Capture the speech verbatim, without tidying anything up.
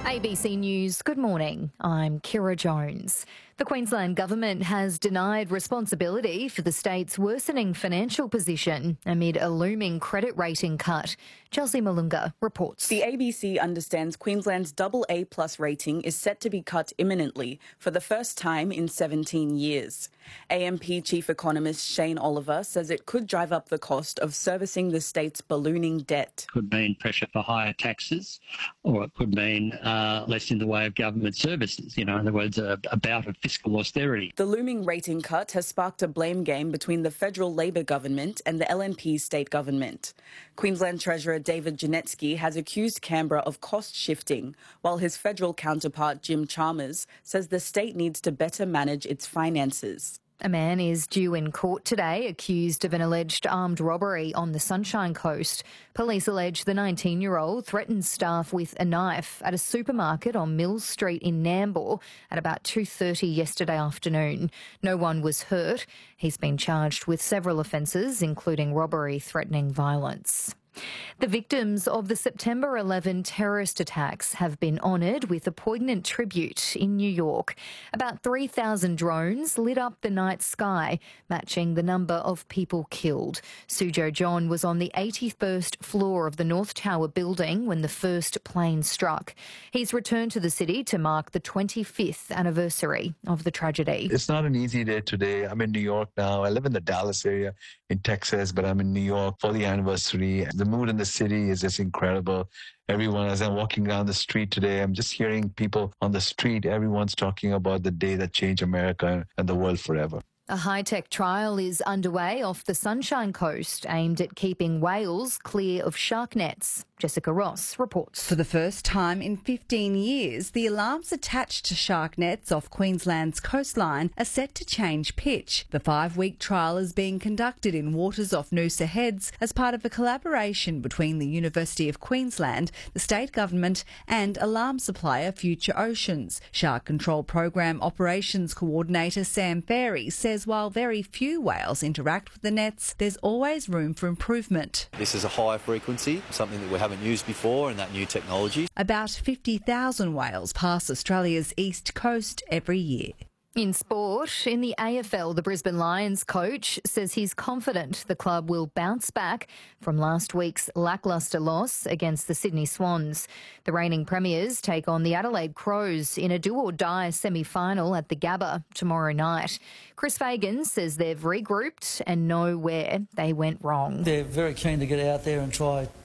A B C News, good morning. I'm Kira Jones. The Queensland Government has denied responsibility for the state's worsening financial position amid a looming credit rating cut. Chelsea Malunga reports. The A B C understands Queensland's double A plus rating is set to be cut imminently for the first time in seventeen years. A M P Chief Economist Shane Oliver says it could drive up the cost of servicing the state's ballooning debt. Could mean pressure for higher taxes, or it could mean uh, less in the way of government services. You know, in other words, a, a bout of fiscal austerity. The looming rating cut has sparked a blame game between the federal Labor government and the L N P state government. Queensland Treasurer David Janetsky has accused Canberra of cost shifting, while his federal counterpart Jim Chalmers says the state needs to better manage its finances. A man is due in court today accused of an alleged armed robbery on the Sunshine Coast. Police allege the nineteen-year-old threatened staff with a knife at a supermarket on Mills Street in Nambour at about two thirty yesterday afternoon. No one was hurt. He's been charged with several offences, including robbery threatening violence. The victims of the September eleventh terrorist attacks have been honoured with a poignant tribute in New York. About three thousand drones lit up the night sky, matching the number of people killed. Suzhou John was on the eighty-first floor of the North Tower building when the first plane struck. He's returned to the city to mark the twenty-fifth anniversary of the tragedy. It's not an easy day today. I'm in New York now. I live in the Dallas area in Texas, but I'm in New York for the anniversary. The mood in the city is just incredible. Everyone, as I'm walking down the street today, I'm just hearing people on the street. Everyone's talking about the day that changed America and the world forever. A high-tech trial is underway off the Sunshine Coast aimed at keeping whales clear of shark nets. Jessica Ross reports. For the first time in fifteen years, the alarms attached to shark nets off Queensland's coastline are set to change pitch. The five-week trial is being conducted in waters off Noosa Heads as part of a collaboration between the University of Queensland, the state government and alarm supplier Future Oceans. Shark Control Program Operations Coordinator Sam Ferry says while very few whales interact with the nets, there's always room for improvement. This is a high frequency, something that we haven't used before in that new technology. About fifty thousand whales pass Australia's east coast every year. In sport, in the A F L, the Brisbane Lions coach says he's confident the club will bounce back from last week's lacklustre loss against the Sydney Swans. The reigning premiers take on the Adelaide Crows in a do-or-die semi-final at the Gabba tomorrow night. Chris Fagan says they've regrouped and know where they went wrong. They're very keen to get out there and try